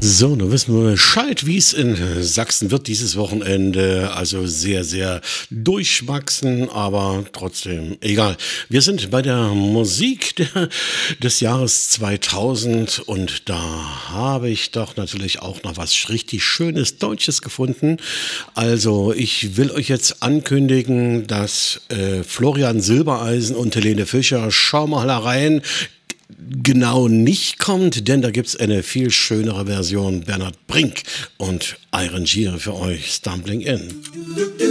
So, nun wissen wir Bescheid, wie es in Sachsen wird dieses Wochenende. Also sehr, sehr durchwachsen, aber trotzdem egal. Wir sind bei der Musik des Jahres 2000 und da habe ich doch natürlich auch noch was richtig Schönes Deutsches gefunden. Also ich will euch jetzt ankündigen, dass Florian Silbereisen und Helene Fischer, schau mal herein, genau nicht kommt, denn da gibt's eine viel schönere Version. Bernhard Brink und arrangiere für euch Stumbling In.